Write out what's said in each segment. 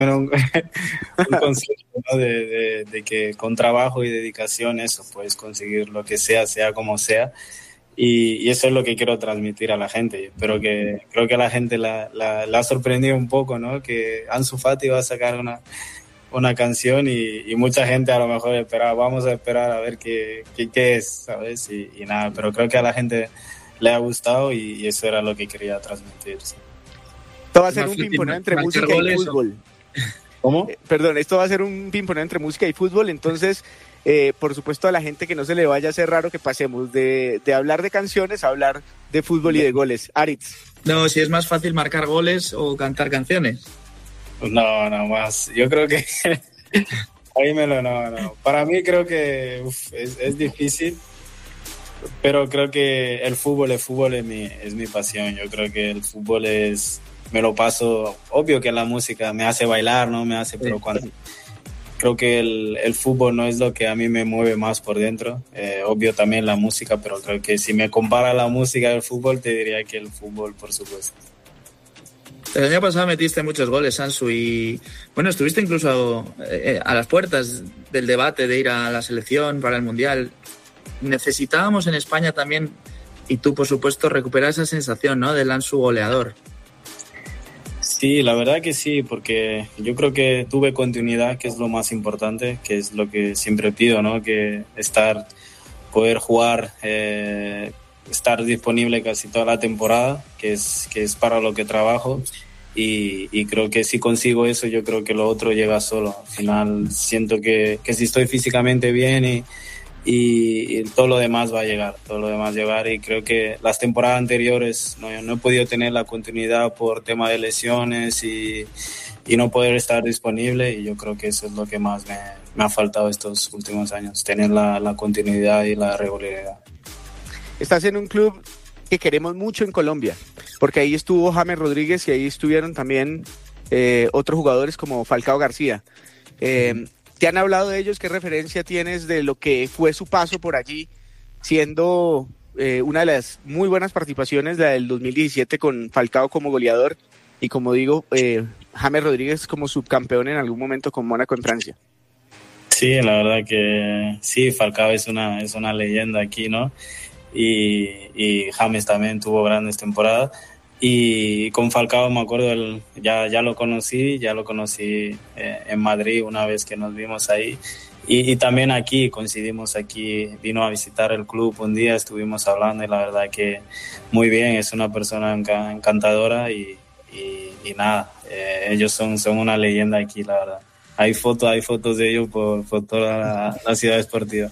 Bueno, un consejo, ¿no? De que con trabajo y dedicación eso puedes conseguir lo que sea, sea como sea. Y eso es lo que quiero transmitir a la gente. Pero que creo que a la gente la ha sorprendido un poco, ¿no? Que Ansu Fati va a sacar una canción y mucha gente a lo mejor espera, vamos a esperar a ver qué es, ¿sabes? Y nada, pero creo que a la gente le ha gustado y eso era lo que quería transmitir. Sí. Esto va a Es ser más un fácil pimponeo entre marcar música y goles. fútbol. ¿Cómo? Perdón, esto va a ser un pimponeo entre música y fútbol, entonces, por supuesto, a la gente que no se le vaya a hacer raro que pasemos de hablar de canciones a hablar de fútbol y de goles. Aritz. No, si es más fácil marcar goles o cantar canciones. No, no más. Yo creo que no. Para mí creo que es difícil, pero creo que el fútbol es mi pasión. Yo creo que el fútbol me lo paso, obvio que la música me hace bailar, ¿no? Pero creo que el fútbol no es lo que a mí me mueve más por dentro. Obvio también la música, pero creo que si me compara la música del fútbol, te diría que el fútbol, por supuesto. El año pasado metiste muchos goles, Ansu, y bueno, estuviste incluso a las puertas del debate de ir a la selección para el Mundial. Necesitábamos en España también, y tú por supuesto, recuperar esa sensación, ¿no?, del Ansu goleador. Sí, la verdad que sí, porque yo creo que tuve continuidad, que es lo más importante, que es lo que siempre pido, ¿no? Que poder jugar, estar disponible casi toda la temporada, que es para lo que trabajo. Y creo que si consigo eso, yo creo que lo otro llega solo. Al final siento que si estoy físicamente bien y todo lo demás va a llegar, y creo que las temporadas anteriores no he podido tener la continuidad por tema de lesiones y no poder estar disponible, y yo creo que eso es lo que más me ha faltado estos últimos años, tener la continuidad y la regularidad. Estás en un club que queremos mucho en Colombia, porque ahí estuvo James Rodríguez y ahí estuvieron también otros jugadores como Falcao García. ¿Te han hablado de ellos? ¿Qué referencia tienes de lo que fue su paso por allí, siendo una de las muy buenas participaciones, la del 2017 con Falcao como goleador y, como digo, James Rodríguez como subcampeón en algún momento con Mónaco en Francia? Sí, la verdad que sí, Falcao es una leyenda aquí, ¿no? Y James también tuvo grandes temporadas. Y con Falcao me acuerdo, ya lo conocí en Madrid una vez que nos vimos ahí. Y también aquí, coincidimos aquí, vino a visitar el club un día, estuvimos hablando y la verdad que muy bien, es una persona encantadora y nada, ellos son una leyenda aquí, la verdad. Hay fotos de ellos por toda la ciudad esportiva.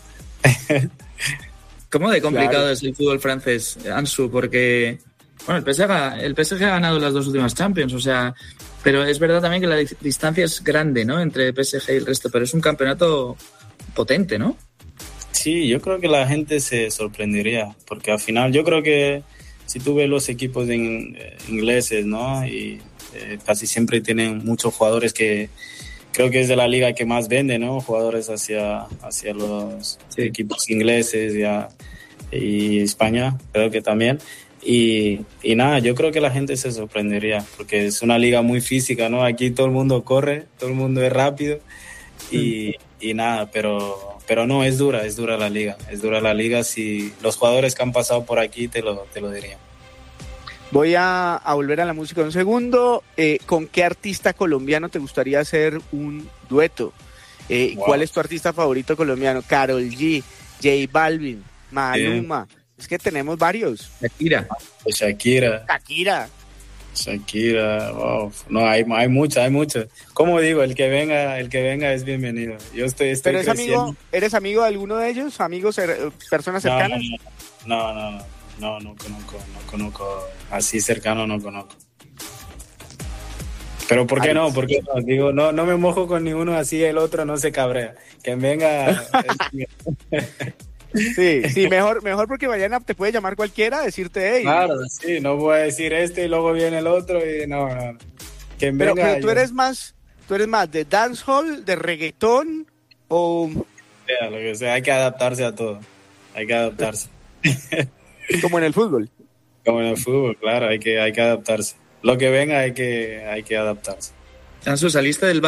¿Cómo de complicado Claro. es el fútbol francés, Ansu? Porque bueno, el PSG ha ganado las dos últimas Champions, o sea, pero es verdad también que la distancia es grande, ¿no?, entre PSG y el resto, pero es un campeonato potente, ¿no? Sí, yo creo que la gente se sorprendería, porque al final yo creo que si tú ves los equipos ingleses, ¿no? Y casi siempre tienen muchos jugadores que creo que es de la liga que más vende, ¿no? Jugadores hacia los equipos ingleses y España, creo que también. Y nada, yo creo que la gente se sorprendería, porque es una liga muy física, ¿no? Aquí todo el mundo corre, todo el mundo es rápido y nada, pero no, es dura la liga, si los jugadores que han pasado por aquí te lo dirían. Voy a volver a la música un segundo. ¿Con qué artista colombiano te gustaría hacer un dueto? Wow. ¿Cuál es tu artista favorito colombiano? Karol G, J Balvin, Maluma. Es que tenemos varios. Shakira, wow. No, hay muchas. Como digo, el que venga es bienvenido. Yo estoy ¿Pero creciendo. eres amigo de alguno de ellos? ¿Amigos, personas cercanas? No conozco. Así cercano no conozco. Pero ¿por qué no? Digo, no me mojo con ninguno, así el otro no se cabrea. Que venga. Sí, mejor porque mañana te puede llamar cualquiera, decirte, hey. Claro, sí, no voy a decir y luego viene el otro y no. Que venga. Pero tú eres más de dancehall, de reggaetón o... Lo que sea, hay que adaptarse a todo. Hay que adaptarse. Como en el fútbol. Como en el fútbol, claro, hay que adaptarse. Lo que venga hay que adaptarse. Ansu, saliste del